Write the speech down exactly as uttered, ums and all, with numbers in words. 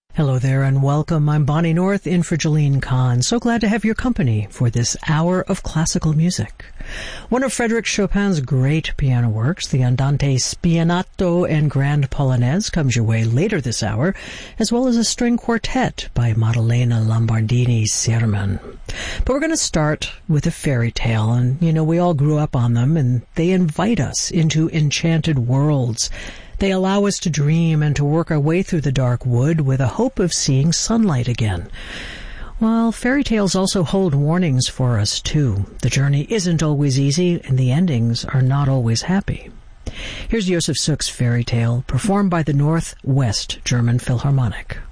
Hello there and welcome. I'm Bonnie North in for Jolene Kahn. So glad to have your company for this hour of classical music. One of Frédéric Chopin's great piano works, the Andante Spianato and Grand Polonaise, comes your way later this hour, as well as a string quartet by Maddalena Lombardini Sierman. But we're going to start with a fairy tale, and you know, we all grew up on them, and they invite us into enchanted worlds. They allow us to dream and to work our way through the dark wood with a hope of seeing sunlight again. While fairy tales also hold warnings for us, too. The journey isn't always easy, and the endings are not always happy. Here's Josef Suk's fairy tale, performed by the Northwest German Philharmonic.